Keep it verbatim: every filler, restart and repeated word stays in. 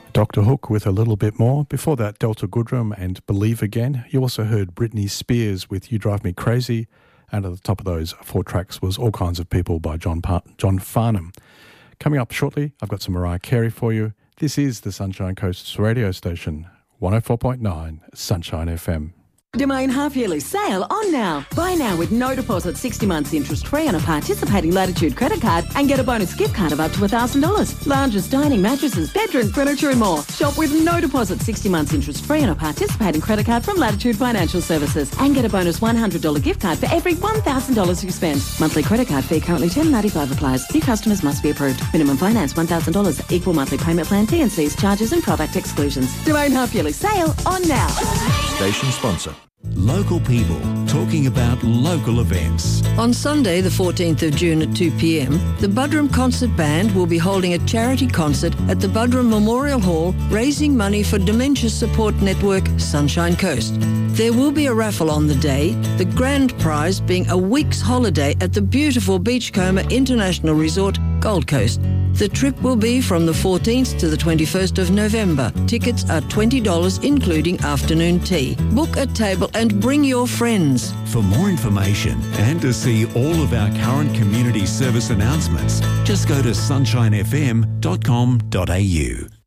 Doctor Hook with A Little Bit More. Before that, Delta Goodrem and Believe Again. You also heard Britney Spears with You Drive Me Crazy. And at the top of those four tracks was All Kinds of People by John, pa- John Farnham. Coming up shortly, I've got some Mariah Carey for you. This is the Sunshine Coast radio station, one oh four point nine Sunshine F M. Domain half-yearly sale on now. Buy now with no deposit, sixty months interest-free on a participating Latitude credit card and get a bonus gift card of up to one thousand dollars. Lounges, dining, mattresses, bedroom furniture and more. Shop with no deposit, sixty months interest-free on a participating credit card from Latitude Financial Services and get a bonus one hundred dollars gift card for every one thousand dollars you spend. Monthly credit card fee currently ten dollars ninety-five applies. New customers must be approved. Minimum finance one thousand dollars. Equal monthly payment plan, T and Cs, charges and product exclusions. Domain half-yearly sale on now. Station sponsor. Local people talking about local events. On Sunday, the fourteenth of June at two p m, the Buderim Concert Band will be holding a charity concert at the Buderim Memorial Hall, raising money for Dementia Support Network Sunshine Coast. There will be a raffle on the day, the grand prize being a week's holiday at the beautiful Beachcomber International Resort, Gold Coast. The trip will be from the fourteenth to the twenty-first of November. Tickets are twenty dollars including afternoon tea. Book a table and bring your friends. For more information and to see all of our current community service announcements, just go to sunshine f m dot com dot a u.